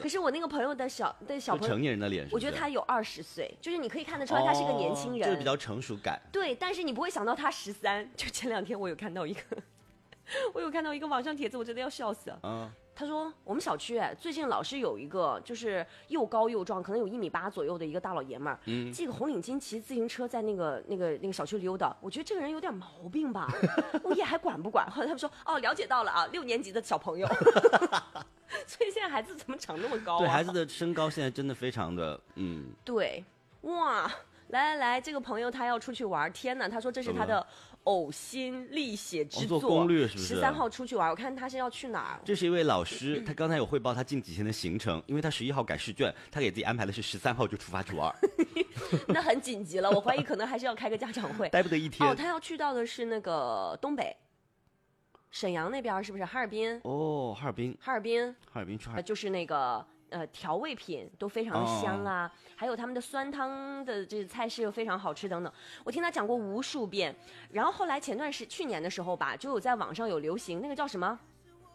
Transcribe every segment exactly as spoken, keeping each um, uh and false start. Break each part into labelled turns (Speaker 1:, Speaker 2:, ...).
Speaker 1: 可是我那个朋友的小的小朋友，
Speaker 2: 成年人的脸是不是，
Speaker 1: 我觉得他有二十岁，就是你可以看得出来他是个年轻人，
Speaker 2: 哦、就是比较成熟感。
Speaker 1: 对，但是你不会想到他十三。就前两天我有看到一个，我有看到一个网上帖子，我真的要笑死了。嗯。他说我们小区哎，最近老是有一个就是又高又壮，可能有一米八左右的一个大老爷们儿，嗯，系个红领巾骑自行车在那个那个那个小区溜达。我觉得这个人有点毛病吧，物业还管不管？后来他们说哦，了解到了啊，六年级的小朋友。所以现在孩子怎么长那么高啊？
Speaker 2: 对，孩子的身高现在真的非常的嗯，
Speaker 1: 对，哇。来来来，这个朋友他要出去玩，天哪！他说这是他的呕心沥血之作。
Speaker 2: 哦、做攻略是不是？
Speaker 1: 十三号出去玩，我看他是要去哪儿？
Speaker 2: 这是一位老师，他刚才有汇报他近几天的行程，因为他十一号改试卷，他给自己安排的是十三号就出发去玩。
Speaker 1: 那很紧急了，我怀疑可能还是要开个家长会，
Speaker 2: 待不得一天。
Speaker 1: 哦，他要去到的是那个东北，沈阳那边是不是？哈尔滨。哦，
Speaker 2: 哈尔滨。
Speaker 1: 哈尔滨。
Speaker 2: 哈尔滨去哈尔滨、
Speaker 1: 呃、就是那个。呃，调味品都非常的香啊，哦、还有他们的酸汤的这菜式又非常好吃等等。我听他讲过无数遍，然后后来前段时去年的时候吧，就有在网上有流行那个叫什么，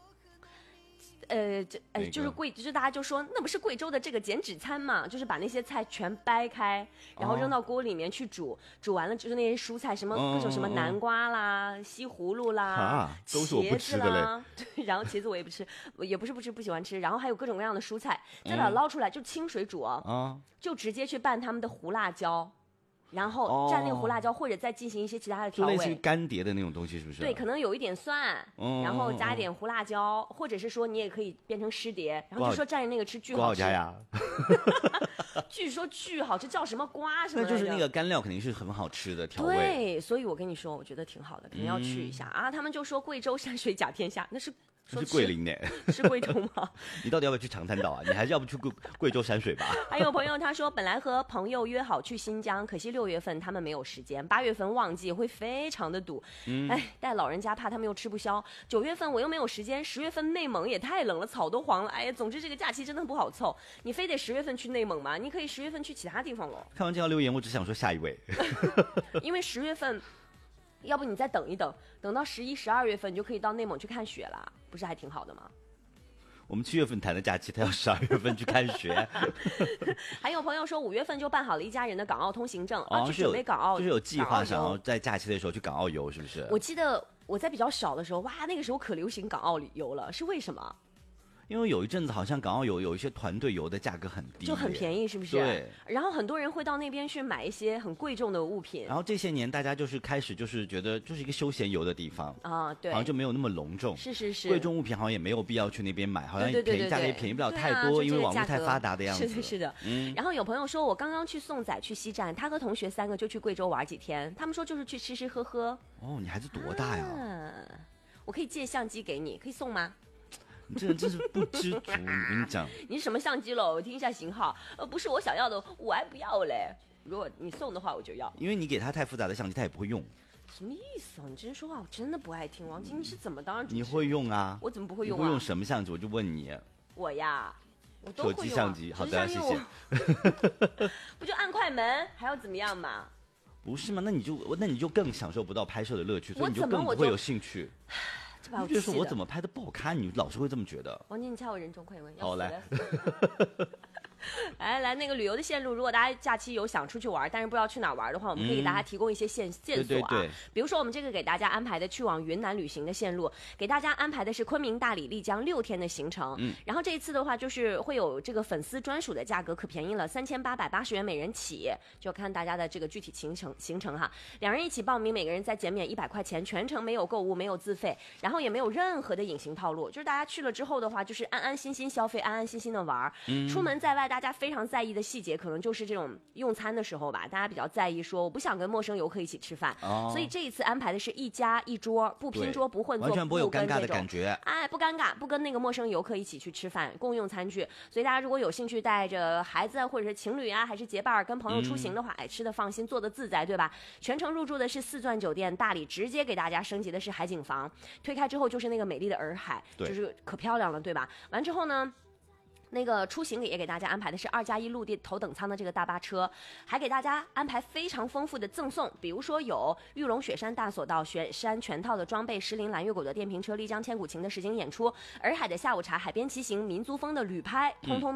Speaker 1: 呃，这哎、呃、就是贵，就是大家就说那不是贵州的这个减脂餐嘛，就是把那些菜全掰开，然后扔到锅里面去煮，哦、煮完了就是那些蔬菜，什么各种什么南瓜啦、哦、西葫芦啦、
Speaker 2: 啊、都是我不吃的嘞。
Speaker 1: 对，然后茄子我也不吃，也不是不吃不喜欢吃，然后还有各种各样的蔬菜，再把它捞出来，就清水煮啊、嗯，就直接去拌他们的胡辣椒。然后蘸那个胡辣椒，哦、或者再进行一些其他的调味，
Speaker 2: 就类似于干碟的那种东西，是不是？
Speaker 1: 对，可能有一点酸，嗯、然后加一点胡辣椒，嗯、或者是说你也可以变成湿碟，然后就说蘸着那个吃巨好吃。
Speaker 2: 家呀，
Speaker 1: 据说巨好吃，叫什么瓜什么的？
Speaker 2: 那就是那个干料肯定是很好吃的调味。
Speaker 1: 对，所以我跟你说，我觉得挺好的，肯定要去一下、嗯、啊。他们就说贵州山水甲天下，那是。
Speaker 2: 是桂林呢？
Speaker 1: 是贵州吗？
Speaker 2: 你到底要不要去长滩岛啊？你还是要不去贵贵州山水吧？
Speaker 1: 还有朋友他说，本来和朋友约好去新疆，可惜六月份他们没有时间，八月份旺季会非常的堵。嗯，哎，带老人家怕他们又吃不消。九月份我又没有时间，十月份内蒙也太冷了，草都黄了。哎呀，总之这个假期真的不好凑。你非得十月份去内蒙吗？你可以十月份去其他地方了。
Speaker 2: 看完这条留言，我只想说下一位，
Speaker 1: 因为十月份。要不你再等一等，等到十一、十二月份，你就可以到内蒙去看雪了，不是还挺好的吗？
Speaker 2: 我们七月份谈的假期，他要十二月份去看雪。
Speaker 1: 还有朋友说，五月份就办好了一家人的港澳通行证，哦、啊，去准备港澳，
Speaker 2: 就是有计划想要在假期的时候去港澳游，是不是？
Speaker 1: 我记得我在比较小的时候，哇，那个时候可流行港澳旅游了，是为什么？
Speaker 2: 因为有一阵子好像港澳游有一些团队游的价格很低，
Speaker 1: 就很便宜，是不是？
Speaker 2: 对。
Speaker 1: 然后很多人会到那边去买一些很贵重的物品。
Speaker 2: 然后这些年大家就是开始就是觉得就是一个休闲游的地方
Speaker 1: 啊，对，
Speaker 2: 好像就没有那么隆重。
Speaker 1: 是是是。
Speaker 2: 贵重物品好像也没有必要去那边买，好像便宜，
Speaker 1: 对对对对对，
Speaker 2: 价格也便宜不了太多，
Speaker 1: 啊、
Speaker 2: 因为网络太发达的样子。
Speaker 1: 是的，是的。嗯。然后有朋友说，我刚刚去送仔去西站，他和同学三个就去贵州玩几天，他们说就是去吃吃喝喝。
Speaker 2: 哦，你孩子多大呀？
Speaker 1: 啊、我可以借相机给你，可以送吗？
Speaker 2: 你这人真是不知足，我跟你讲。
Speaker 1: 你是什么相机了？我听一下型号。呃，不是我想要的，我还不要嘞。如果你送的话，我就要。
Speaker 2: 因为你给他太复杂的相机，他也不会用。
Speaker 1: 什么意思啊？你这人说话我真的不爱听。王晶，你是怎么当上主持人？
Speaker 2: 你会用啊？
Speaker 1: 我怎么不会用啊？
Speaker 2: 你会用什么相机？我就问你。
Speaker 1: 我呀，我都会用、啊。
Speaker 2: 手机相机，好的，谢谢。
Speaker 1: 不就按快门，还要怎么样嘛？
Speaker 2: 不是吗？那你就那你就更享受不到拍摄的乐趣，所以你就更不会有兴趣。你觉得说我怎么拍的不好看，你老是会这么觉得。
Speaker 1: 王晶，你猜我人中快问。
Speaker 2: 好来。
Speaker 1: 来来，那个旅游的线路，如果大家假期有想出去玩，但是不知道去哪玩的话，我们可以给大家提供一些线、嗯、线索啊。
Speaker 2: 对对对，
Speaker 1: 比如说我们这个给大家安排的去往云南旅行的线路，给大家安排的是昆明、大理、丽江六天的行程。嗯，然后这一次的话，就是会有这个粉丝专属的价格，可便宜了，三千八百八十元每人起，就看大家的这个具体行程行程哈。两人一起报名，每个人再减免一百块钱，全程没有购物，没有自费，然后也没有任何的隐形套路，就是大家去了之后的话，就是安安心心消费，安安心心的玩。嗯，出门在外，大家非常在意的细节可能就是这种用餐的时候吧，大家比较在意说我不想跟陌生游客一起吃饭、哦、所以这一次安排的是一家一桌，不拼桌不混坐，
Speaker 2: 完全不会有尴尬的感觉，
Speaker 1: 哎，不尴尬，不跟那个陌生游客一起去吃饭，共用餐具。所以大家如果有兴趣带着孩子或者是情侣啊，还是结伴跟朋友出行的话、嗯、哎，吃的放心，坐的自在，对吧？全程入住的是四钻酒店大理，直接给大家升级的是海景房，推开之后就是那个美丽的洱海，就是可漂亮了，对吧？完之后呢，那个出行也给大家安排的是二加一陆地头等舱的这个大巴车，还给大家安排非常丰富的赠送，比如说有玉龙雪山大索道、雪山全套的装备、石林蓝月谷的电瓶车、丽江千古情的实景演出、洱海的下午茶、海边骑行、民族风的旅拍，通通